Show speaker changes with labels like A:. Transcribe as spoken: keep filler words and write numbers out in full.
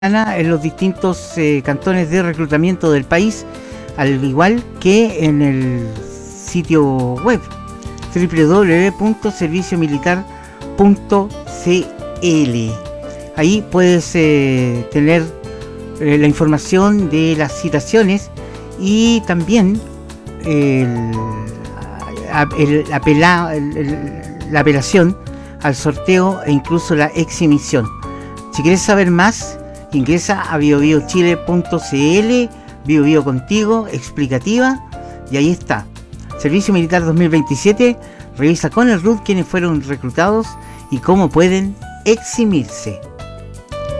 A: en los distintos eh, cantones de reclutamiento del país, al igual que en el sitio web doble u doble u doble u punto servicio militar punto c l. Ahí puedes eh, tener eh, la información de las citaciones y también el, el, apela, el, el, la apelación al sorteo e incluso la exhibición. Si quieres saber más, ingresa a bio bio chile punto c l, Bio Bio contigo, explicativa, y ahí está. Servicio Militar dos mil veintisiete, revisa con el R U D quiénes fueron reclutados y cómo pueden eximirse.